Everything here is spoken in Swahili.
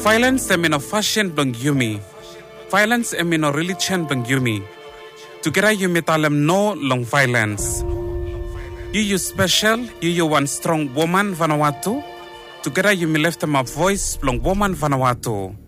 Violence emino fashion bang yumi. Violence emino religion bang yumi. Together yumi talem no long violence. You special, you one strong woman Vanuatu. Together yumi left them a voice long woman Vanuatu.